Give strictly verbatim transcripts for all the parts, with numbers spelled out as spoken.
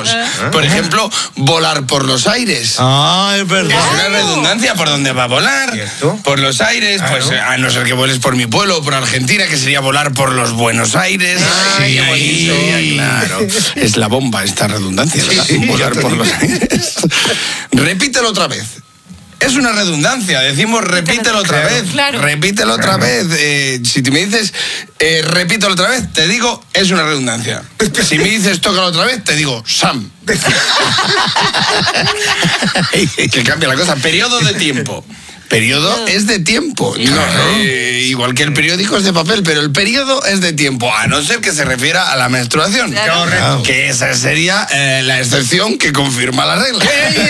sinónimos. ¿Eh? Por ejemplo, volar por los aires. Ah, es verdad. Es una redundancia. ¿Por dónde va a volar? ¿Cierto? Por los aires, Claro. pues a no ser que vueles por mi pueblo o por Argentina, que sería volar por los Buenos Aires. Ay, sí, qué ahí, claro. Es la bomba esta redundancia, ¿verdad? Volar por los aires. Repítelo otra vez. Es una redundancia, decimos repítelo otra Claro, vez, claro. repítelo otra vez. Eh, si tú me dices eh, repítelo otra vez, te digo es una redundancia. Si me dices tócalo otra vez, te digo Sam. Que cambia la cosa. Periodo de tiempo. Periodo es de tiempo. No, eh, igual que el periódico es de papel, pero el periodo es de tiempo, a no ser que se refiera a la menstruación. Claro. Correcto. Que esa sería eh, la excepción que confirma la regla.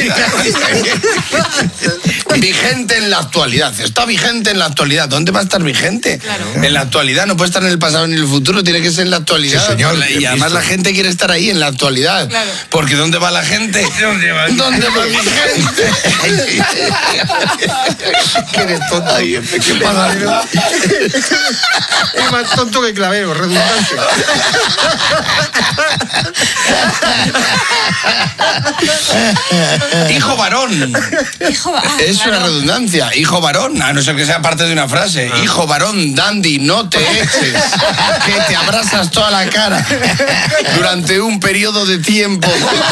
Vigente en la actualidad. Está vigente en la actualidad. ¿Dónde va a estar vigente? Claro. En la actualidad. No puede estar en el pasado ni en el futuro. Tiene que ser en la actualidad. Sí, señor. Y además la gente quiere estar ahí en la actualidad. Claro. Porque ¿dónde va la gente? ¿Dónde va? ¿Dónde va mi gente? Que eres tonto. Ay, Efe, qué pasa. Es más tonto que Clavero, redundante. Hijo varón. Hijo, ah, Es claro. una redundancia. Hijo varón, a no ser que sea parte de una frase. Hijo varón, dandy, no te eches. Que te abrazas toda la cara durante un periodo de tiempo.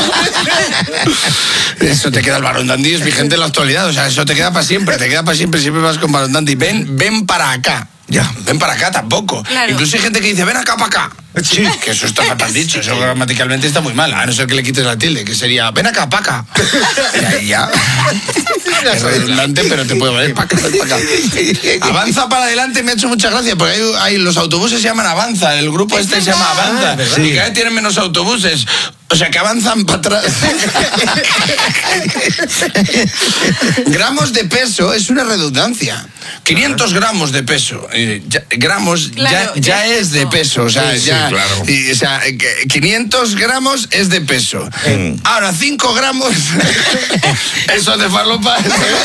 Eso te queda el varón dandy, es vigente en la actualidad. O sea, eso te queda para siempre, te queda para siempre. Siempre vas con varón dandy. Ven, ven para acá. Ya, ven para acá tampoco. Claro. Incluso hay gente que dice, ven acá para acá. Sí. Que eso está fatal dicho, eso gramaticalmente está muy mal, a no ser que le quites la tilde, que sería, ven acá, para acá. Y ahí ya. Es redundante, pero te puede valer para acá, para acá. Avanza para adelante me ha hecho mucha gracia, porque hay, hay- los autobuses se llaman Avanza, el grupo este se llama Avanza, ¿verdad? y cada vez tienen menos autobuses. O sea, que avanzan para atrás. Gramos de peso es una redundancia. quinientos gramos de peso. Eh, ya- gramos Claro, ya, ya ya es de peso. O sea, Sí, sí, ya, claro. y, o sea, que quinientos gramos es de peso. Mm. Ahora, cinco gramos, eso es de falopa.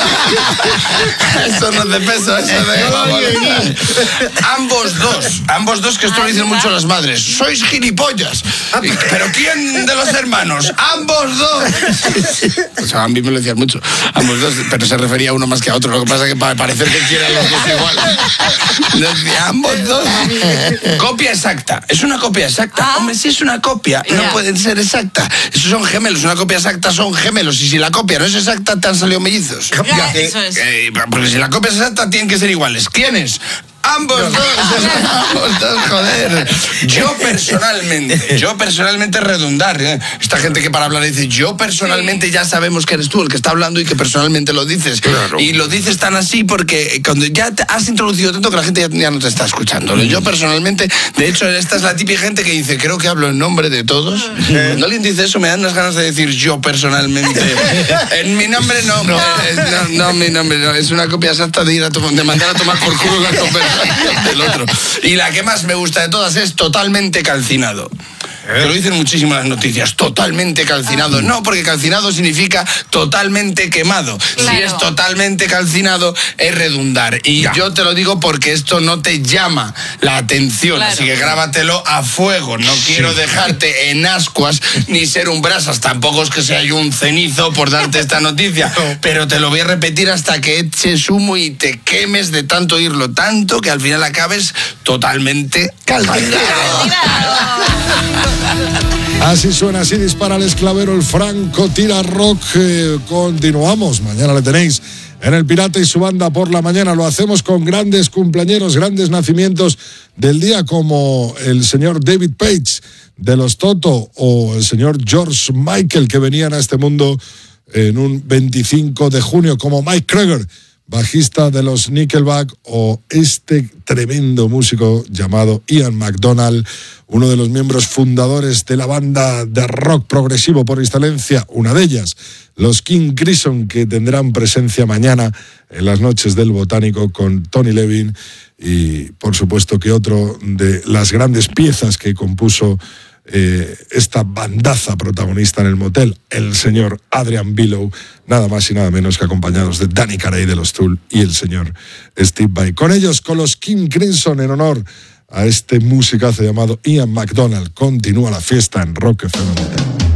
Eso no es de peso, eso es de falopa. Ambos dos, ambos dos, que esto lo dicen mucho las madres. Sois gilipollas. Pero ¿quién de los hermanos? Ambos dos. O sea, a mí me lo decían mucho. Ambos dos, pero se refería a uno más que a otro. Lo que pasa es que para parecer que quieren los dos igual. Decía, ambos dos. Copia exacta. Es una copia exacta. Ah. Hombre, si es una copia, no Ya. pueden ser exacta. Esos son gemelos. Una copia exacta son gemelos. Y si la copia no es exacta, te han salido mellizos. Ya, eso es. Eh, porque si la copia es exacta, tienen que ser iguales. ¿Quiénes? Ambos dos, ambos dos, joder. Yo personalmente, yo personalmente redundar. ¿eh? Esta gente que para hablar dice, yo personalmente ya sabemos que eres tú el que está hablando y que personalmente lo dices. Claro. Y lo dices tan así porque cuando ya te has introducido tanto que la gente ya, ya no te está escuchando. Yo personalmente, de hecho, esta es la típica gente que dice, creo que hablo en nombre de todos. Cuando alguien dice eso, me dan unas ganas de decir yo personalmente. En mi nombre no, no, no, no, mi nombre no. Es una copia exacta de ir a to- de mandar a tomar por culo la conversación del otro. Y la que más me gusta de todas es totalmente calcinado. Que lo dicen muchísimo las noticias, totalmente calcinado. No, porque calcinado significa totalmente quemado. Claro. Si es totalmente calcinado, es redundar. Y Ya. yo te lo digo porque esto no te llama la atención. Claro. Así que grábatelo a fuego. No quiero dejarte en ascuas ni ser un brasas. Tampoco es que sea yo un cenizo por darte esta noticia. Pero te lo voy a repetir hasta que eches humo y te quemes de tanto oírlo. Tanto que al final acabes totalmente calcinado. Así suena, así dispara el esclavero, el Franco tira rock. Eh, continuamos, mañana le tenéis en El Pirata y su banda por la mañana. Lo hacemos con grandes cumpleaños, grandes nacimientos del día, como el señor David Page de los Toto o el señor George Michael, que venían a este mundo en un veinticinco de junio, como Mike Krieger, bajista de los Nickelback, o este tremendo músico llamado Ian McDonald, uno de los miembros fundadores de la banda de rock progresivo por excelencia, una de ellas, los King Crimson, que tendrán presencia mañana en las noches del Botánico con Tony Levin, y por supuesto que otro de las grandes piezas que compuso Eh, esta bandaza protagonista en el motel, el señor Adrian Bilow, nada más y nada menos que acompañados de Danny Carey de los Tool y el señor Steve Vai. Con ellos, con los King Crimson, en honor a este musicazo llamado Ian McDonald, continúa la fiesta en Rock F M.